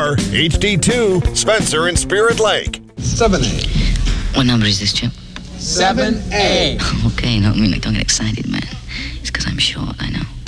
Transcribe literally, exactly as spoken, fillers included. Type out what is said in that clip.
R, H D two, Spencer and Spirit Lake. seven A. What number is this, Chip? seven A. Okay, no, I mean, like, don't get excited, man. It's because I'm short, I know.